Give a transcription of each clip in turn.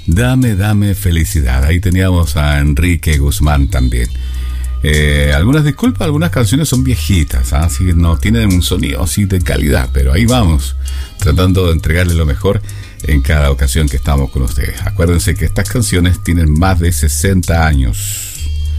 Dame felicidad. Ahí teníamos a Enrique Guzmán también. Algunas disculpas, algunas canciones son viejitas, así que no tienen un sonido así de calidad, pero ahí vamos, tratando de entregarle lo mejor en cada ocasión que estamos con ustedes. Acuérdense que estas canciones tienen más de 60 años.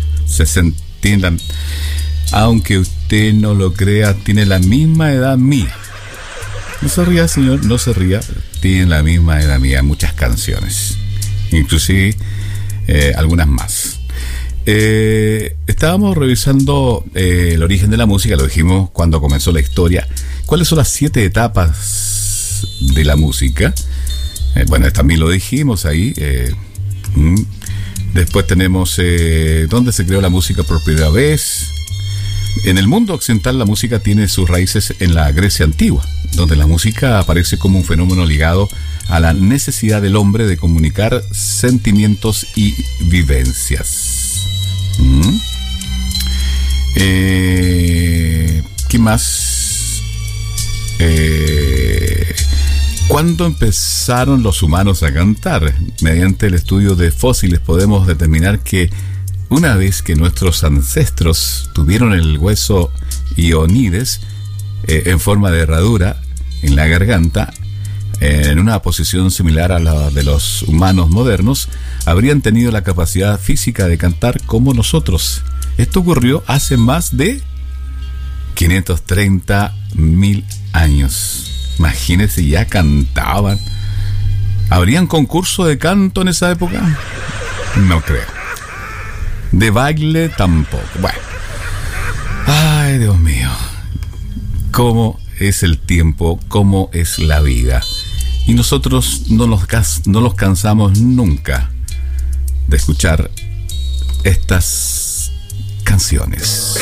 Aunque usted no lo crea, tiene la misma edad mía. No se ría, señor, no se ría. Tiene la misma edad mía muchas canciones, inclusive algunas más. Estábamos revisando el origen de la música, lo dijimos cuando comenzó la historia. ¿Cuáles son las 7 etapas de la música? Bueno, también lo dijimos ahí. Después tenemos dónde se creó la música por primera vez. En el mundo occidental la música tiene sus raíces en la Grecia antigua, donde la música aparece como un fenómeno ligado a la necesidad del hombre de comunicar sentimientos y vivencias. ¿Qué más? ¿Cuándo empezaron los humanos a cantar? Mediante el estudio de fósiles podemos determinar que una vez que nuestros ancestros tuvieron el hueso ionides en forma de herradura en la garganta, en una posición similar a la de los humanos modernos, habrían tenido la capacidad física de cantar como nosotros. Esto ocurrió hace más de 530.000 años. Imagínense, ya cantaban. ¿Habrían concurso de canto en esa época? No creo. De baile tampoco. Bueno. Ay, Dios mío. ¿Cómo es el tiempo? ¿Cómo es la vida? Y nosotros no los cansamos nunca de escuchar estas canciones.